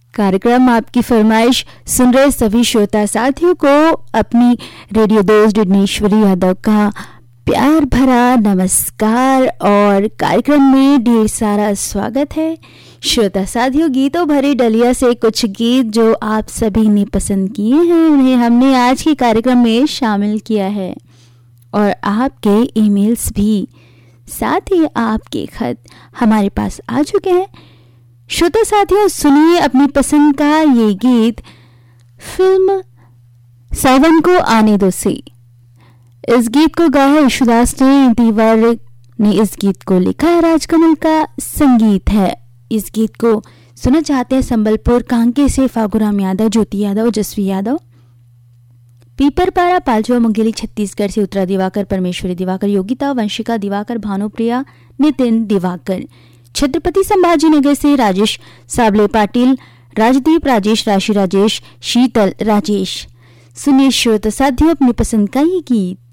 कार्यक्रम आपकी फरमाइश सुन रहे सभी श्रोता साथियों को अपनी रेडियो दोस्त डिग्नेश्वरी यादव का प्यार भरा नमस्कार और कार्यक्रम में ढेर सारा स्वागत है। श्रोता साथियों, गीतों भरे डलिया से कुछ गीत जो आप सभी ने पसंद किए हैं उन्हें हमने आज के कार्यक्रम में शामिल किया है और आपके ईमेल्स भी, साथ ही आपके खत हमारे पास आ चुके हैं। श्रोता साथियों, सुनिए अपनी पसंद का ये गीत फिल्म सावन को आने दो से। इस गीत को गाया है यशुदास ने, दीवार ने इस गीत को लिखा है, राजकमल का संगीत है। इस गीत को सुनना चाहते हैं संबलपुर कांके से फागुराम यादव, ज्योति यादव, जसवी यादव, पीपरपारा, पालचुआ, मुंगेली, छत्तीसगढ़ से उत्तरा दिवाकर, परमेश्वरी दिवाकर, योगिता, वंशिका दिवाकर, भानुप्रिया, नितिन दिवाकर, छत्रपति संभाजी नगर से राजेश साबले पाटिल, राजदीप राजेश, राशि राजेश, शीतल राजेश। सुनिए श्रोता साथियों अपनी पसंद का ये गीत।